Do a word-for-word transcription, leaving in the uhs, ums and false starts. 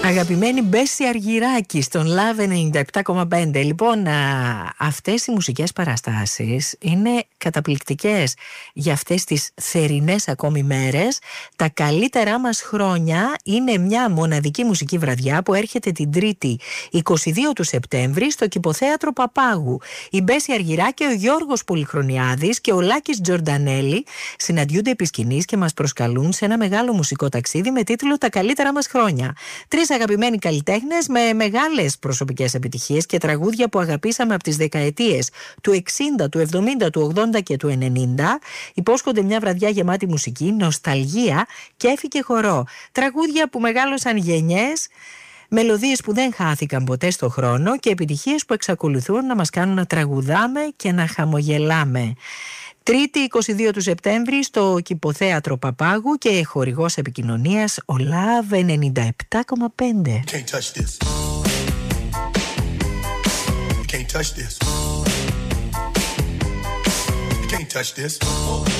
Αγαπημένη Μπέση Αργυράκη στον Love ενενήντα επτά κόμμα πέντε. Λοιπόν, α, αυτές οι μουσικές παραστάσεις είναι καταπληκτικές για αυτές τις θερινές ακόμη μέρες. Τα καλύτερά μας χρόνια είναι μια μοναδική μουσική βραδιά που έρχεται την Τρίτη είκοσι δύο του Σεπτέμβρη στο Κηποθέατρο Παπάγου. Η Μπέση Αργυράκη, ο Γιώργος Πολυχρονιάδης και ο Λάκης Τζορντανέλη συναντιούνται επί σκηνής και μας προσκαλούν σε ένα μεγάλο μουσικό ταξίδι με τίτλο «Τα καλύτερά μας χρόνια». Τρεις αγαπημένοι καλλιτέχνες με μεγάλες προσωπικές επιτυχίες και τραγούδια που αγαπήσαμε από τις δεκαετίες του εξήντα, του εβδομήντα, του ογδόντα και του ενενήντα υπόσχονται μια βραδιά γεμάτη μουσική, νοσταλγία, κέφι και χορό. Τραγούδια που μεγάλωσαν γενιές, μελωδίες που δεν χάθηκαν ποτέ στο χρόνο και επιτυχίες που εξακολουθούν να μας κάνουν να τραγουδάμε και να χαμογελάμε. Τρίτη είκοσι δύο του Σεπτέμβρη στο Κηποθέατρο Παπάγου και χορηγός επικοινωνίας ο Love ενενήντα επτά κόμμα πέντε. Can't touch this. You can't touch this. You can't touch this.